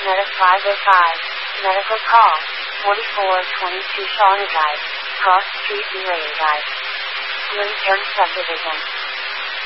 Meta 505, medical call, 4422 Shawnee Drive, Cross Street, Delray Drive, Lincoln Subdivision.